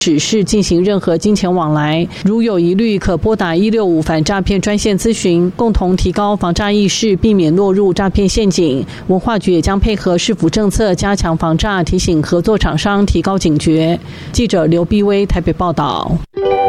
指示进行任何金钱往来，如有疑虑可拨打165反诈骗专线咨询，共同提高防诈意识，避免落入诈骗陷阱。文化局也将配合市府政策，加强防诈，提醒合作厂商提高警觉。记者刘碧薇台北报道。